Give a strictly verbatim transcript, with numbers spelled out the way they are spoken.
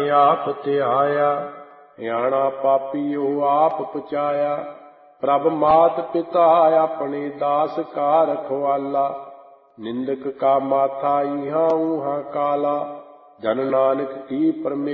आप त्याया, याना पापीओ आप पुचाया। प्रभ मात पिता अपने दास का रखवाला, निंदक का माथा इहाँ उहाँ काला। जन नानक की परमेश्वर